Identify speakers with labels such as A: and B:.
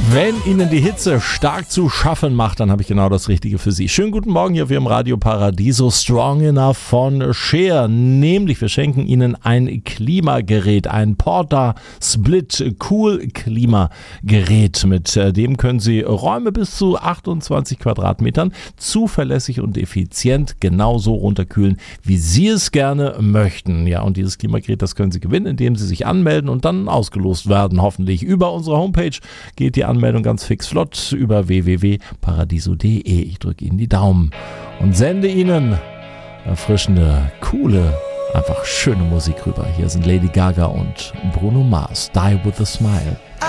A: Wenn Ihnen die Hitze stark zu schaffen macht, dann habe ich genau das Richtige für Sie. Schönen guten Morgen hier auf Ihrem Radio Paradiso. Strong Enough von Cher. Nämlich, wir schenken Ihnen ein Klimagerät, ein Porta Split Cool Klimagerät. Mit dem können Sie Räume bis zu 28 Quadratmetern zuverlässig und effizient genauso runterkühlen, wie Sie es gerne möchten. Ja, und dieses Klimagerät, das können Sie gewinnen, indem Sie sich anmelden und dann ausgelost werden. Hoffentlich über unsere Homepage geht die Anmeldung ganz fix flott über www.paradiso.de. Ich drücke Ihnen die Daumen und sende Ihnen erfrischende, coole, einfach schöne Musik rüber. Hier sind Lady Gaga und Bruno Mars. Die with a Smile.